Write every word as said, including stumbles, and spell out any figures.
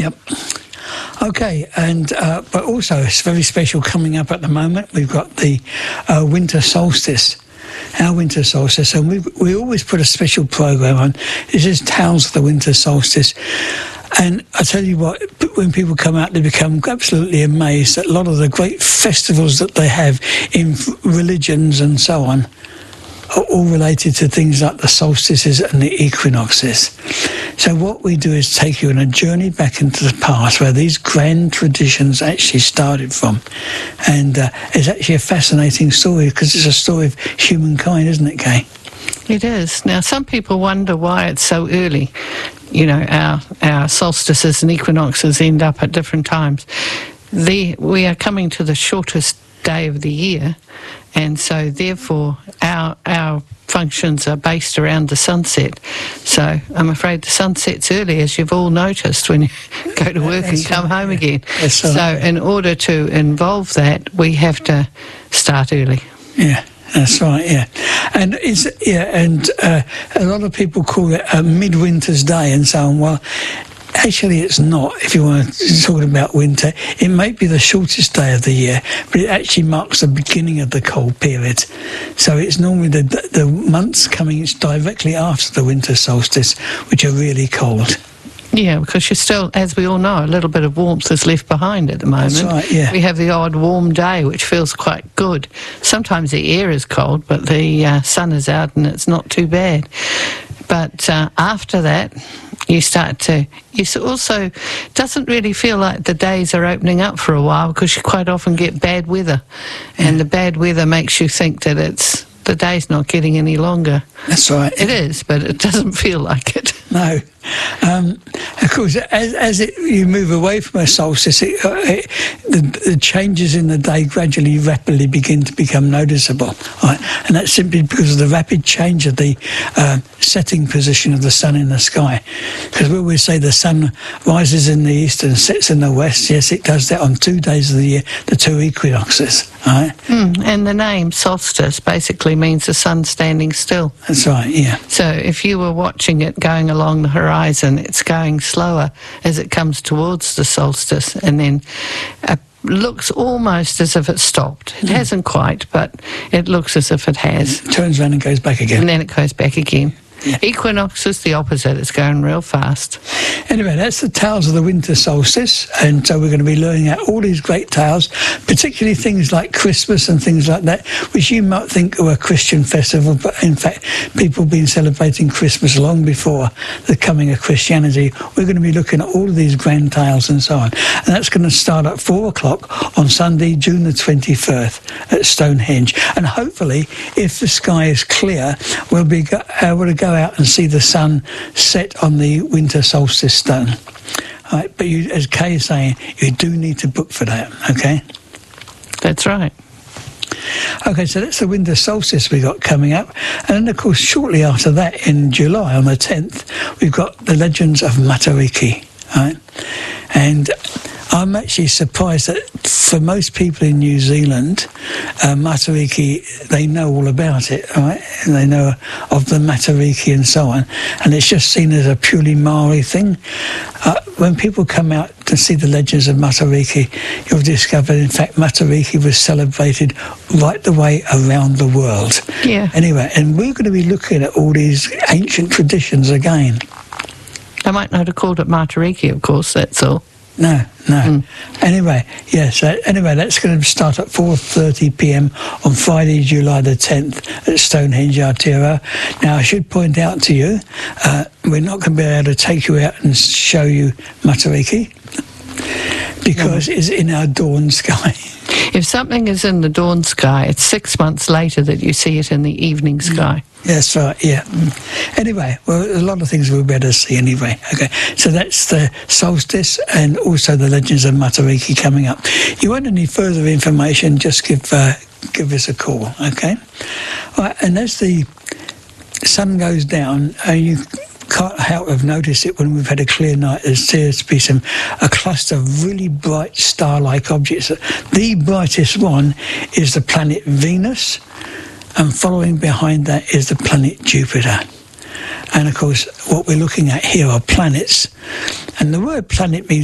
Yep. Okay, and uh, but also it's very special coming up at the moment. We've got the uh, winter solstice, our winter solstice, and we we always put a special program on. This is Tales of the Winter Solstice, and I tell you what, when people come out, they become absolutely amazed at a lot of the great festivals that they have in religions and so on, are all related to things like the solstices and the equinoxes. So what we do is take you on a journey back into the past where these grand traditions actually started from. And uh, it's actually a fascinating story because it's a story of humankind, isn't it, Kay? It is. Now, some people wonder why it's so early. You know, our, our solstices and equinoxes end up at different times. The, we are coming to the shortest day of the year, and so therefore our our functions are based around the sunset. So I'm afraid the sunset's early, as you've all noticed when you go to work and come home again. So in order to involve that, we have to start early. Yeah. That's right, yeah, and it's yeah, and uh, a lot of people call it a midwinter's day and so on. Well, actually, it's not. If you want to talk about winter, it might be the shortest day of the year, but it actually marks the beginning of the cold period. So it's normally the the months coming directly after the winter solstice, which are really cold. Yeah, because you're still, as we all know, a little bit of warmth is left behind at the moment. That's right, yeah. We have the odd warm day, which feels quite good. Sometimes the air is cold, but the uh, sun is out and it's not too bad. But uh, after that, you start to, you also, doesn't really feel like the days are opening up for a while because you quite often get bad weather. Yeah. And the bad weather makes you think that it's, the day's not getting any longer. That's right. It is, but it doesn't feel like it. No. Um, of course, as, as it, you move away from a solstice, it, uh, it, the, the changes in the day gradually, rapidly begin to become noticeable. Right? And that's simply because of the rapid change of the uh, setting position of the sun in the sky. Because when we say the sun rises in the east and sets in the west, yes, it does that on two days of the year, the two equinoxes. Right? Mm, and the name solstice basically means the sun standing still. That's right, yeah. So if you were watching it going along the horizon, it's going slower as it comes towards the solstice, and then it looks almost as if it stopped. It mm. hasn't quite, but it looks as if it has. It turns around and goes back again. And then it goes back again. Yeah. Equinox is the opposite. It's going real fast. Anyway, that's the tales of the winter solstice, and so we're going to be learning out all these great tales, particularly things like Christmas and things like that, which you might think are a Christian festival, but in fact people have been celebrating Christmas long before the coming of Christianity. We're going to be looking at all of these grand tales and so on, and that's going to start at four o'clock on Sunday, June the twenty-first at Stonehenge, and hopefully if the sky is clear we'll be able to go out and see the sun set on the winter solstice stone. All right, but you, as Kay is saying, you do need to book for that, okay? That's right. Okay, so that's the winter solstice we got coming up. And then, of course, shortly after that, in July, on the tenth, we've got the Legends of Matariki, right? And I'm actually surprised that for most people in New Zealand, uh, Matariki, they know all about it, right? And they know of the Matariki and so on. And it's just seen as a purely Maori thing. Uh, when people come out to see the Legends of Matariki, you'll discover, in fact, Matariki was celebrated right the way around the world. Yeah. Anyway, and we're going to be looking at all these ancient traditions again. I might not have called it Matariki, of course, that's all. No, no. Mm. Anyway, yes. Uh, anyway, that's going to start at four thirty p m on Friday, July the tenth at Stonehenge, Aotearoa. Now, I should point out to you, uh, we're not going to be able to take you out and show you Matariki because no. It's in our dawn sky. If something is in the dawn sky, it's six months later that you see it in the evening sky. Mm. That's right, yeah. Mm. Anyway, well, a lot of things we'll be able to see anyway. Okay, so that's the solstice and also the Legends of Matariki coming up. You want any further information, just give uh, give us a call, okay? All right, and as the sun goes down, uh, you can't help but notice it when we've had a clear night. There seems to be some a cluster of really bright star-like objects. The brightest one is the planet Venus, and following behind that is the planet Jupiter. And of course, what we're looking at here are planets. And the word planet means